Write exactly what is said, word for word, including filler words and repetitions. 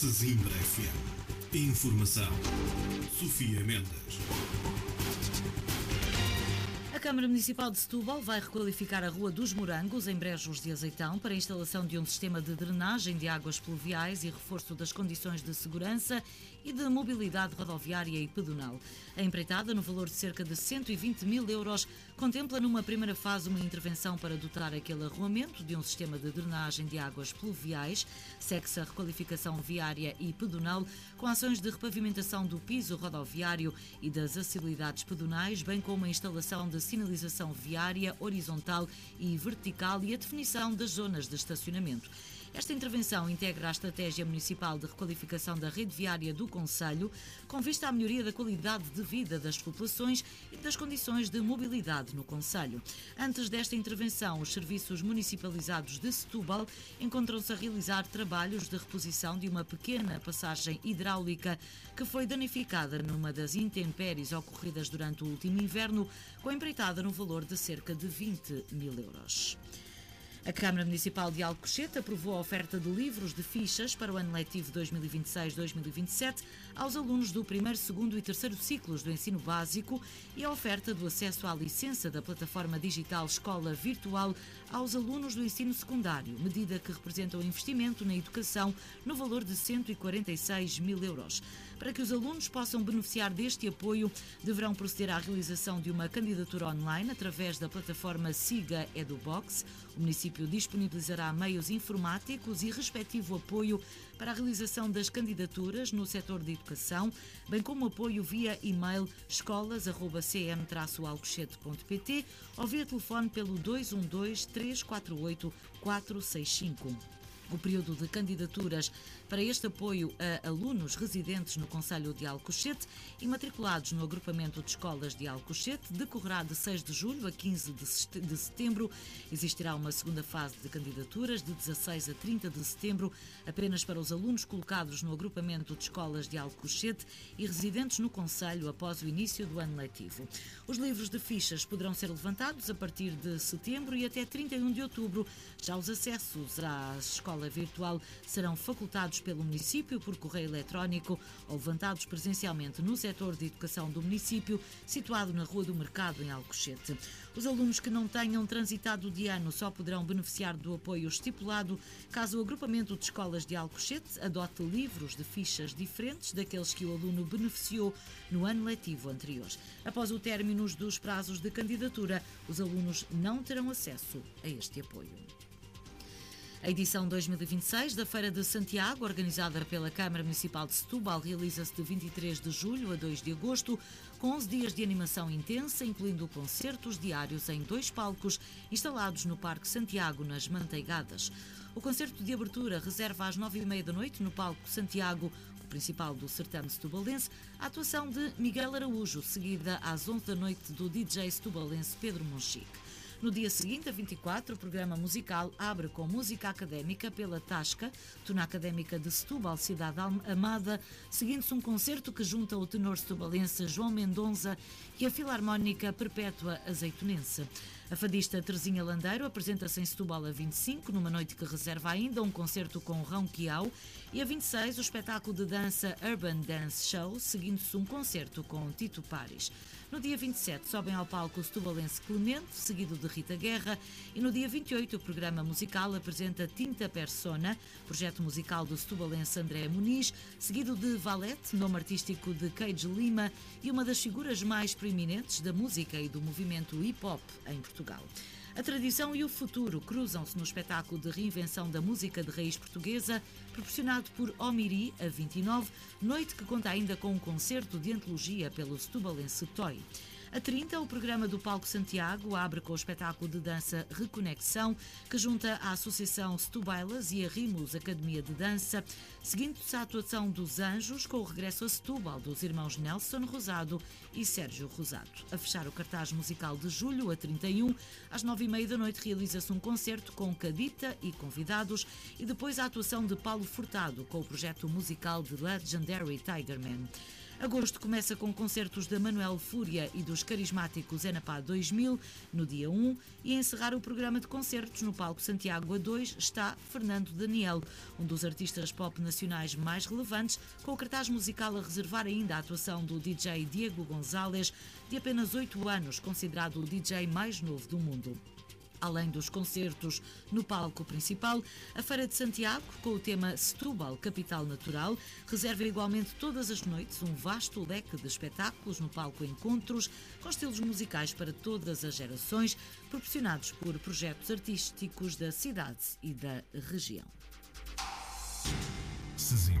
Sesimbra F M. Informação. Sofia Mendes. A Câmara Municipal de Setúbal vai requalificar a Rua dos Morangos, em Brejos de Azeitão, para a instalação de um sistema de drenagem de águas pluviais e reforço das condições de segurança e de mobilidade rodoviária e pedonal. A empreitada, no valor de cerca de cento e vinte mil euros, contempla numa primeira fase uma intervenção para dotar aquele arruamento de um sistema de drenagem de águas pluviais, segue-se a requalificação viária e pedonal, com ações de repavimentação do piso rodoviário e das acessibilidades pedonais, bem como a instalação de sinalização viária horizontal e vertical e a definição das zonas de estacionamento. Esta intervenção integra a Estratégia Municipal de Requalificação da Rede Viária do Concelho, com vista à melhoria da qualidade de vida das populações e das condições de mobilidade no concelho. Antes desta intervenção, os serviços municipalizados de Setúbal encontram-se a realizar trabalhos de reposição de uma pequena passagem hidráulica que foi danificada numa das intempéries ocorridas durante o último inverno, com empreitada no valor de cerca de vinte mil euros. A Câmara Municipal de Alcochete aprovou a oferta de livros de fichas para o ano letivo dois mil e vinte e seis dois mil e vinte e sete aos alunos do primeiro, segundo e terceiro ciclos do ensino básico e a oferta do acesso à licença da plataforma digital Escola Virtual aos alunos do ensino secundário, medida que representa um investimento na educação no valor de cento e quarenta e seis mil euros. Para que os alunos possam beneficiar deste apoio, deverão proceder à realização de uma candidatura online através da plataforma Siga EduBox. O município disponibilizará meios informáticos e respectivo apoio para a realização das candidaturas no setor de educação, bem como apoio via e-mail escolas arroba c m traço alcochete ponto p t ou via telefone pelo dois um dois, três quatro oito, quatro seis cinco. O período de candidaturas para este apoio a alunos residentes no concelho de Alcochete e matriculados no agrupamento de escolas de Alcochete decorrerá de seis de julho a quinze de setembro. Existirá uma segunda fase de candidaturas de dezasseis a trinta de setembro, apenas para os alunos colocados no agrupamento de escolas de Alcochete e residentes no concelho após o início do ano letivo. Os livros de fichas poderão ser levantados a partir de setembro e até trinta e um de outubro. Já os acessos à escola virtual serão facultados pelo município por correio eletrónico ou levantados presencialmente no setor de educação do município, situado na Rua do Mercado, em Alcochete. Os alunos que não tenham transitado de ano só poderão beneficiar do apoio estipulado caso o agrupamento de escolas de Alcochete adote livros de fichas diferentes daqueles que o aluno beneficiou no ano letivo anterior. Após o término dos prazos de candidatura, os alunos não terão acesso a este apoio. A edição dois mil e vinte e seis da Feira de Santiago, organizada pela Câmara Municipal de Setúbal, realiza-se de vinte e três de julho a dois de agosto, com onze dias de animação intensa, incluindo concertos diários em dois palcos instalados no Parque Santiago, nas Manteigadas. O concerto de abertura reserva às nove e meia da noite, no Palco Santiago, o principal do certame setubalense, a atuação de Miguel Araújo, seguida às onze da noite do D J setubalense Pedro Monchique. No dia seguinte, a vinte e quatro, o programa musical abre com música académica pela Tasca, Tuna Académica de Setúbal, Cidade Amada, seguindo-se um concerto que junta o tenor setubalense João Mendonça e a Filarmónica Perpétua Azeitonense. A fadista Terezinha Landeiro apresenta-se em Setúbal a vinte e cinco, numa noite que reserva ainda um concerto com Rão Quiau, e a vinte e seis, o espetáculo de dança Urban Dance Show, seguindo-se um concerto com Tito Pares. No dia vinte e sete, sobem ao palco o setubalense Clemente, seguido de Rita Guerra, e no dia vinte e oito, o programa musical apresenta Tinta Persona, projeto musical do setubalense André Muniz, seguido de Valete, nome artístico de Cage Lima, e uma das figuras mais preeminentes da música e do movimento hip-hop em Portugal. A tradição e o futuro cruzam-se no espetáculo de reinvenção da música de raiz portuguesa, proporcionado por Omiri, a vinte e nove, noite que conta ainda com um concerto de antologia pelo setubalense Toy. A trinta, o programa do Palco Santiago abre com o espetáculo de dança Reconexão, que junta a Associação Setubailas e a Rimos Academia de Dança, seguindo-se a atuação dos Anjos, com o regresso a Setúbal dos irmãos Nelson Rosado e Sérgio Rosado. A fechar o cartaz musical de julho, a trinta e um, às nove e meia da noite, realiza-se um concerto com Cadita e convidados e depois a atuação de Paulo Furtado, com o projeto musical de Legendary Tigerman. Agosto começa com concertos da Manuel Fúria e dos carismáticos Enapá dois mil no dia um, e a encerrar o programa de concertos no palco Santiago A dois está Fernando Daniel, um dos artistas pop nacionais mais relevantes, com o cartaz musical a reservar ainda a atuação do D J Diego Gonzalez, de apenas oito anos, considerado o D J mais novo do mundo. Além dos concertos no palco principal, a Feira de Santiago, com o tema Setúbal, Capital Natural, reserva igualmente todas as noites um vasto leque de espetáculos no palco Encontros, com estilos musicais para todas as gerações, proporcionados por projetos artísticos da cidade e da região. Sesimbra.